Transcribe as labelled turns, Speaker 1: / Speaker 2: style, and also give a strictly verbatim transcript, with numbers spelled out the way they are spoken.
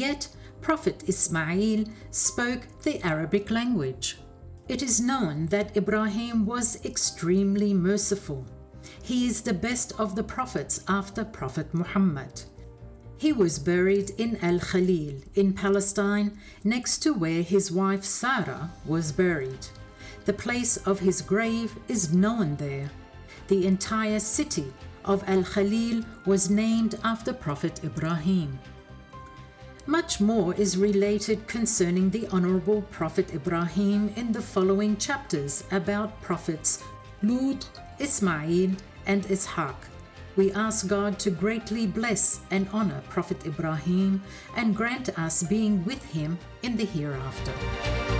Speaker 1: Yet, Prophet Ismail spoke the Arabic language. It is known that Ibrahim was extremely merciful. He is the best of the prophets after Prophet Muhammad. He was buried in Al-Khalil in Palestine, next to where his wife Sarah was buried. The place of his grave is known there. The entire city of Al-Khalil was named after Prophet Ibrahim. Much more is related concerning the Honorable Prophet Ibrahim in the following chapters about Prophets Lut, Ismail, and Ishaq. We ask God to greatly bless and honor Prophet Ibrahim and grant us being with him in the hereafter.